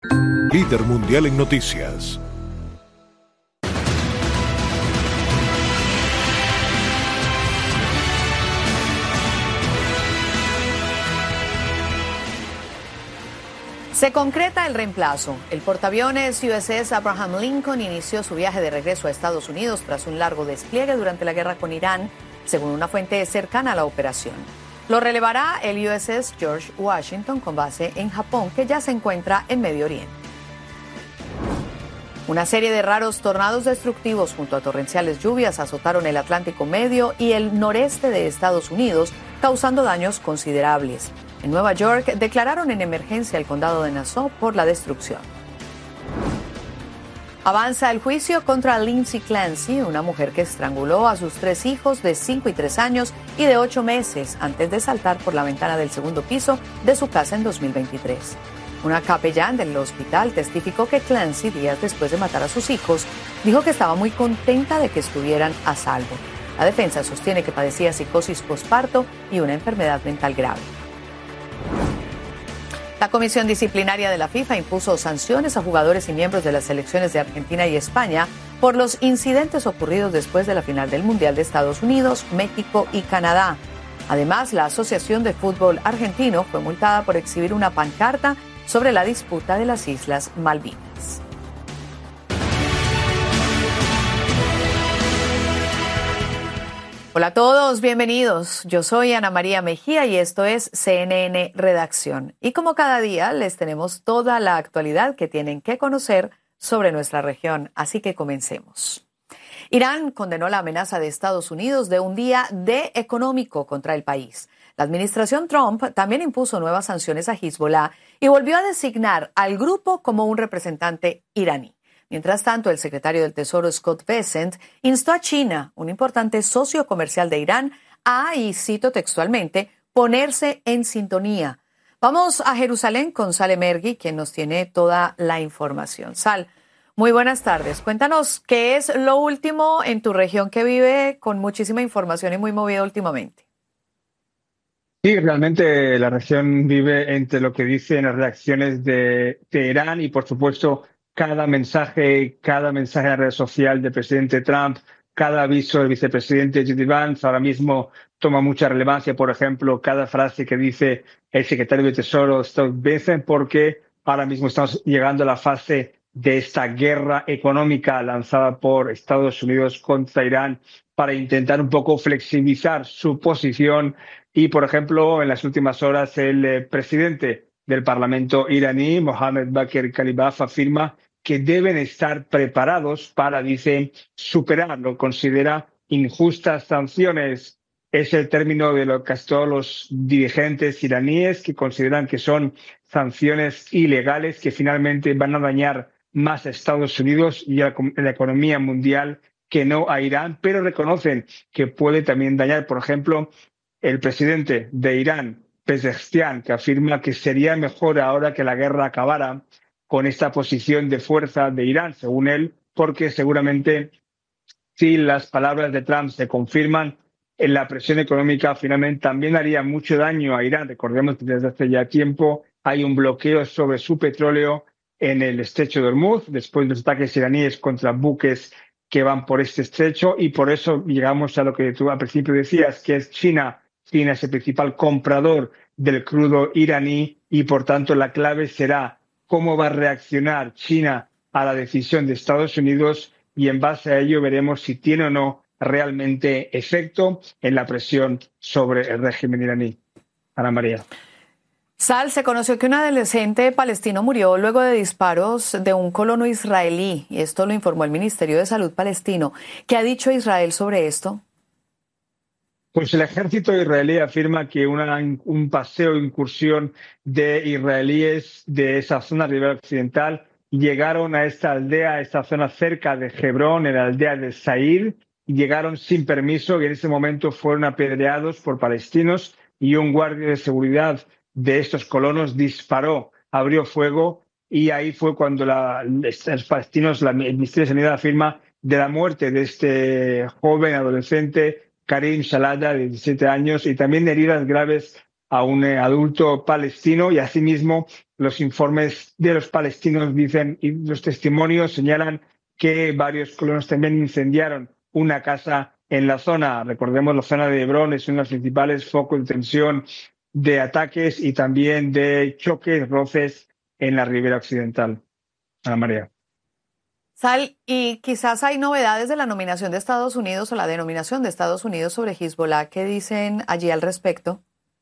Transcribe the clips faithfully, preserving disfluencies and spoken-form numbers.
Líder mundial en noticias. Se concreta el reemplazo. El portaaviones U S S Abraham Lincoln inició su viaje de regreso a Estados Unidos tras un largo despliegue durante la guerra con Irán, según una fuente cercana a la operación. Lo relevará el U S S George Washington con base en Japón, que ya se encuentra en Medio Oriente. Una serie de raros tornados destructivos junto a torrenciales lluvias azotaron el Atlántico Medio y el noreste de Estados Unidos, causando daños considerables. En Nueva York declararon en emergencia el condado de Nassau por la destrucción. Avanza el juicio contra Lindsay Clancy, una mujer que estranguló a sus tres hijos de cinco y tres años y de ocho meses antes de saltar por la ventana del segundo piso de su casa en dos mil veintitrés. Una capellán del hospital testificó que Clancy, días después de matar a sus hijos, dijo que estaba muy contenta de que estuvieran a salvo. La defensa sostiene que padecía psicosis posparto y una enfermedad mental grave. La Comisión Disciplinaria de la FIFA impuso sanciones a jugadores y miembros de las selecciones de Argentina y España por los incidentes ocurridos después de la final del Mundial de Estados Unidos, México y Canadá. Además, la Asociación de Fútbol Argentino fue multada por exhibir una pancarta sobre la disputa de las Islas Malvinas. Hola a todos, bienvenidos. Yo soy Ana María Mejía y esto es C N N Redacción. Y como cada día les tenemos toda la actualidad que tienen que conocer sobre nuestra región, así que comencemos. Irán condenó la amenaza de Estados Unidos de un día D económico contra el país. La administración Trump también impuso nuevas sanciones a Hezbollah y volvió a designar al grupo como un representante iraní. Mientras tanto, el secretario del Tesoro Scott Bessent instó a China, un importante socio comercial de Irán, a, y cito textualmente, ponerse en sintonía. Vamos a Jerusalén con Sal Emergui, quien nos tiene toda la información. Sal, muy buenas tardes. Cuéntanos qué es lo último en tu región que vive con muchísima información y muy movida últimamente. Sí, realmente la región vive entre lo que dicen las reacciones de Teherán y, por supuesto, cada mensaje, cada mensaje en la red social del presidente Trump, cada aviso del vicepresidente J D Vance ahora mismo toma mucha relevancia. Por ejemplo, cada frase que dice el secretario de Tesoro Scott Bessent, porque ahora mismo estamos llegando a la fase de esta guerra económica lanzada por Estados Unidos contra Irán para intentar un poco flexibilizar su posición. Y, por ejemplo, en las últimas horas el eh, presidente del Parlamento iraní, Mohammad Bakr Kalibaf, afirma que deben estar preparados para, dice, superar lo que considera injustas sanciones. Es el término de lo que casi todos los dirigentes iraníes que consideran que son sanciones ilegales que finalmente van a dañar más a Estados Unidos y a la economía mundial que no a Irán, pero reconocen que puede también dañar, por ejemplo, el presidente de Irán, Pezeshkian, que afirma que sería mejor ahora que la guerra acabara con esta posición de fuerza de Irán, según él, porque seguramente si las palabras de Trump se confirman, en la presión económica finalmente también haría mucho daño a Irán. Recordemos que desde hace ya tiempo hay un bloqueo sobre su petróleo en el estrecho de Hormuz, después de los ataques iraníes contra buques que van por este estrecho, y por eso llegamos a lo que tú al principio decías, que es China. China es el principal comprador del crudo iraní y, por tanto, la clave será cómo va a reaccionar China a la decisión de Estados Unidos y, en base a ello, veremos si tiene o no realmente efecto en la presión sobre el régimen iraní. Ana María. Sal, se conoció que un adolescente palestino murió luego de disparos de un colono israelí, y esto lo informó el Ministerio de Salud palestino. ¿Qué ha dicho Israel sobre esto? Pues el ejército israelí afirma que una, un paseo de incursión de israelíes de esa zona ribera occidental llegaron a esta aldea, a esta zona cerca de Hebrón, en la aldea de Sair, y llegaron sin permiso y en ese momento fueron apedreados por palestinos, y un guardia de seguridad de estos colonos disparó, abrió fuego, y ahí fue cuando la, los palestinos, la, el Ministerio de Sanidad afirma de la muerte de este joven adolescente, Karim Shalada, de diecisiete años, y también heridas graves a un eh, adulto palestino, y asimismo los informes de los palestinos dicen y los testimonios señalan que varios colonos también incendiaron una casa en la zona. Recordemos, la zona de Hebrón es uno de los principales focos de tensión, de ataques y también de choques, roces en la ribera occidental. Ana María. Sal, y quizás hay novedades de la nominación de Estados Unidos o la denominación de Estados Unidos sobre Hezbollah. ¿Qué dicen allí al respecto?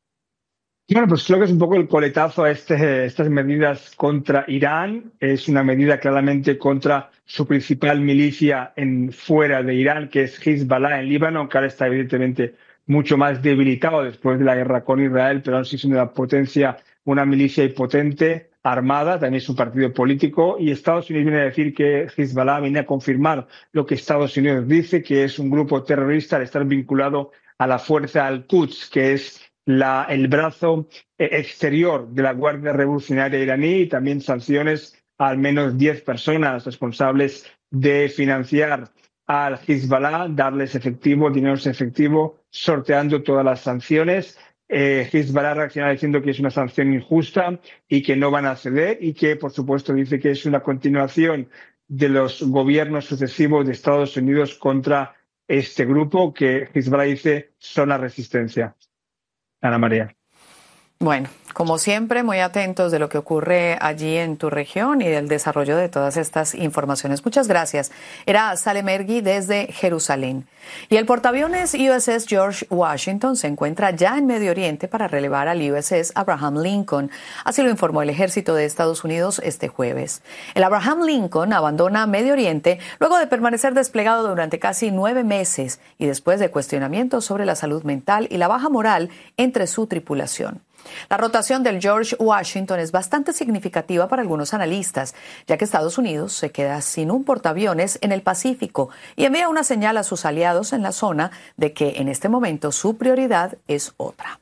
Bueno, pues creo que es un poco el coletazo a este, estas medidas contra Irán. Es una medida claramente contra su principal milicia en, fuera de Irán, que es Hezbollah en Líbano, que ahora está evidentemente mucho más debilitado después de la guerra con Israel, pero aún sí es una potencia, una milicia impotente, armada, también es un partido político, y Estados Unidos viene a decir que Hezbollah viene a confirmar lo que Estados Unidos dice, que es un grupo terrorista al estar vinculado a la fuerza Al-Quds, que es La, el brazo exterior de la Guardia Revolucionaria iraní, y también sanciones a al menos diez personas responsables de financiar al Hezbollah, darles efectivo, dinero en efectivo, sorteando todas las sanciones. Eh, Hezbollah reacciona diciendo que es una sanción injusta y que no van a ceder, y que, por supuesto, dice que es una continuación de los gobiernos sucesivos de Estados Unidos contra este grupo, que Hezbollah dice son la resistencia. Ana María. Bueno, como siempre, muy atentos de lo que ocurre allí en tu región y del desarrollo de todas estas informaciones. Muchas gracias. Era Salem Ergui desde Jerusalén. Y el portaaviones U S S George Washington se encuentra ya en Medio Oriente para relevar al U S S Abraham Lincoln. Así lo informó el ejército de Estados Unidos este jueves. El Abraham Lincoln abandona Medio Oriente luego de permanecer desplegado durante casi nueve meses y después de cuestionamientos sobre la salud mental y la baja moral entre su tripulación. La rotación del George Washington es bastante significativa para algunos analistas, ya que Estados Unidos se queda sin un portaaviones en el Pacífico y envía una señal a sus aliados en la zona de que en este momento su prioridad es otra.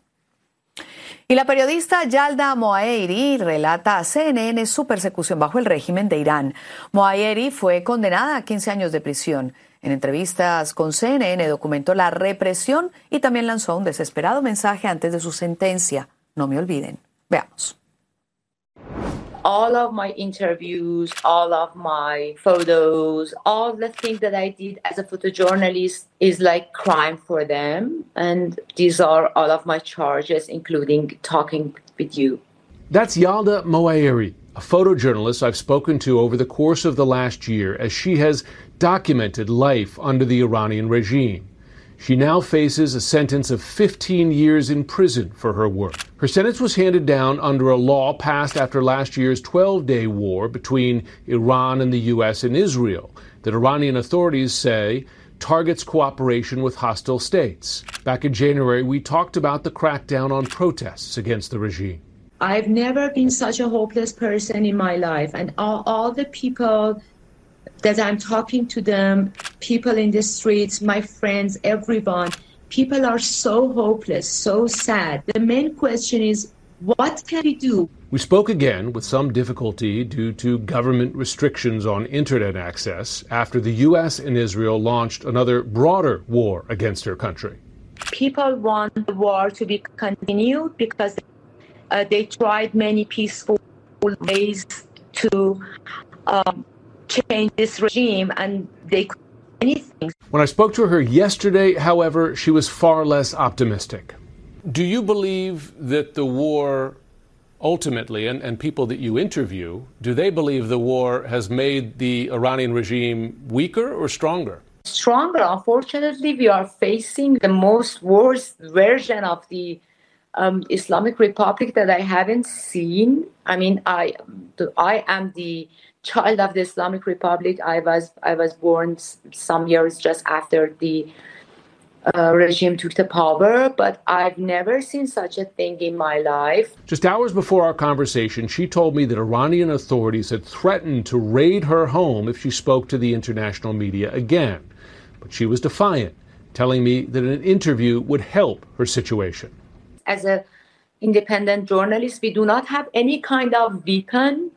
Y la periodista Yalda Moaeri relata a C N N su persecución bajo el régimen de Irán. Moaeri fue condenada a quince años de prisión. En entrevistas con C N N documentó la represión y también lanzó un desesperado mensaje antes de su sentencia. No me olviden. Veamos. All of my interviews, all of my photos, all the things that I did as a photojournalist is like crime for them. And these are all of my charges, including talking with you. That's Yalda Moaeri, a photojournalist I've spoken to over the course of the last year as she has documented life under the Iranian regime. She now faces a sentence of fifteen years in prison for her work. Her sentence was handed down under a law passed after last year's twelve-day war between Iran and the U S and Israel that Iranian authorities say targets cooperation with hostile states. Back in January, we talked about the crackdown on protests against the regime. I've never been such a hopeless person in my life, and all, all the people that I'm talking to them, people in the streets, my friends, everyone, people are so hopeless, so sad. The main question is, what can we do? We spoke again with some difficulty due to government restrictions on internet access after the U S and Israel launched another broader war against her country. People want the war to be continued because uh, they tried many peaceful ways to um, change this regime, and they couldn't do anything. When I spoke to her yesterday, however, she was far less optimistic. Do you believe that the war ultimately, and, and people that you interview, do they believe the war has made the Iranian regime weaker or stronger? Stronger. Unfortunately, we are facing the most worst version of the um, Islamic Republic that I haven't seen. I mean, I, I am the child of the Islamic Republic. I was I was born some years just after the uh, regime took the power, but I've never seen such a thing in my life. Just hours before our conversation, she told me that Iranian authorities had threatened to raid her home if she spoke to the international media again. But she was defiant, telling me that an interview would help her situation. As an independent journalist, we do not have any kind of weapon.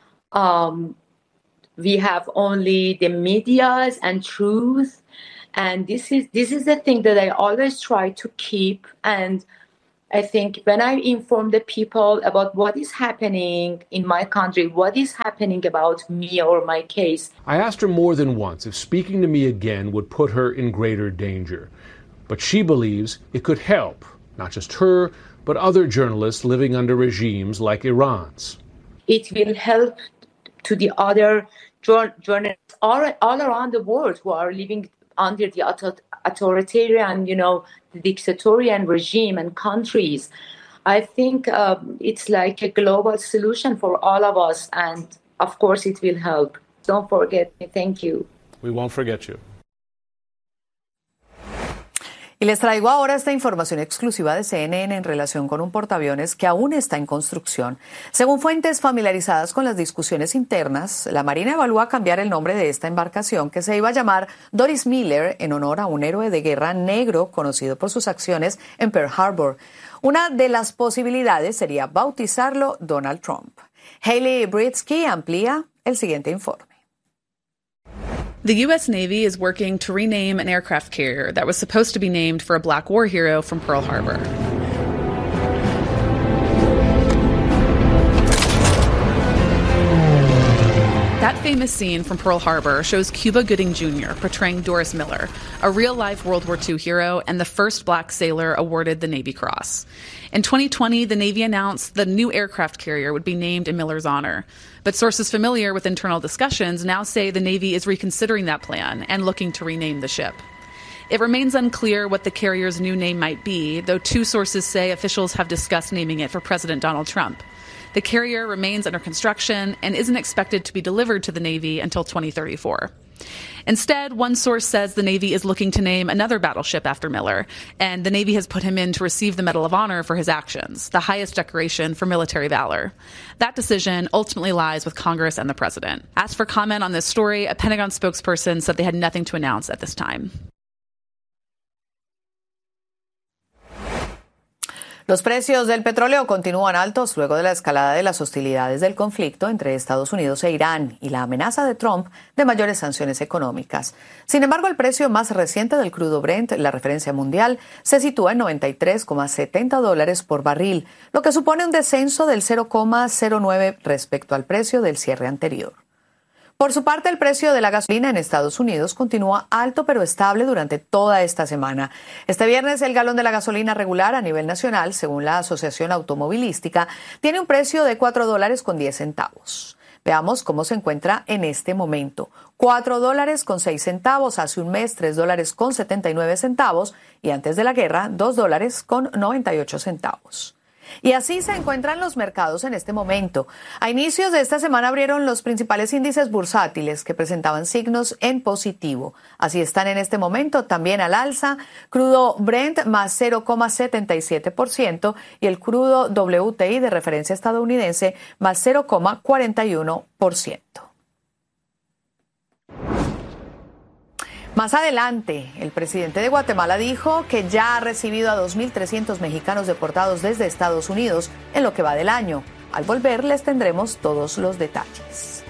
Um, we have only the medias and truth, and this is this is the thing that I always try to keep. And I think when I inform the people about what is happening in my country, what is happening about me or my case. I asked her more than once if speaking to me again would put her in greater danger. But she believes it could help, not just her, but other journalists living under regimes like Iran's. It will help to the other journalists all, all around the world who are living under the authoritarian, you know, the dictatorial regime and countries. I think um, it's like a global solution for all of us, and of course it will help. Don't forget me. Thank you. We won't forget you. Y les traigo ahora esta información exclusiva de C N N en relación con un portaaviones que aún está en construcción. Según fuentes familiarizadas con las discusiones internas, la Marina evalúa cambiar el nombre de esta embarcación, que se iba a llamar Doris Miller, en honor a un héroe de guerra negro conocido por sus acciones en Pearl Harbor. Una de las posibilidades sería bautizarlo Donald Trump. Hailey Britsky amplía el siguiente informe. The U S Navy is working to rename an aircraft carrier that was supposed to be named for a black war hero from Pearl Harbor. That famous scene from Pearl Harbor shows Cuba Gooding Junior portraying Doris Miller, a real-life World War Two hero and the first black sailor awarded the Navy Cross. In twenty twenty, the Navy announced the new aircraft carrier would be named in Miller's honor. But sources familiar with internal discussions now say the Navy is reconsidering that plan and looking to rename the ship. It remains unclear what the carrier's new name might be, though two sources say officials have discussed naming it for President Donald Trump. The carrier remains under construction and isn't expected to be delivered to the Navy until twenty thirty-four. Instead, one source says the Navy is looking to name another battleship after Miller, and the Navy has put him in to receive the Medal of Honor for his actions, the highest decoration for military valor. That decision ultimately lies with Congress and the President. Asked for comment on this story, a Pentagon spokesperson said they had nothing to announce at this time. Los precios del petróleo continúan altos luego de la escalada de las hostilidades del conflicto entre Estados Unidos e Irán y la amenaza de Trump de mayores sanciones económicas. Sin embargo, el precio más reciente del crudo Brent, la referencia mundial, se sitúa en noventa y tres coma setenta dólares por barril, lo que supone un descenso del cero coma cero nueve respecto al precio del cierre anterior. Por su parte, el precio de la gasolina en Estados Unidos continúa alto pero estable durante toda esta semana. Este viernes, el galón de la gasolina regular a nivel nacional, según la Asociación Automovilística, tiene un precio de cuatro dólares con diez centavos. Veamos cómo se encuentra en este momento. cuatro dólares con seis centavos, hace un mes tres dólares con setenta y nueve centavos y antes de la guerra dos dólares con noventa y ocho centavos. Y así se encuentran los mercados en este momento. A inicios de esta semana abrieron los principales índices bursátiles que presentaban signos en positivo. Así están en este momento también al alza, crudo Brent más cero coma setenta y siete por ciento y el crudo W T I de referencia estadounidense más cero coma cuarenta y uno por ciento. Más adelante, el presidente de Guatemala dijo que ya ha recibido a dos mil trescientos mexicanos deportados desde Estados Unidos en lo que va del año. Al volver les tendremos todos los detalles.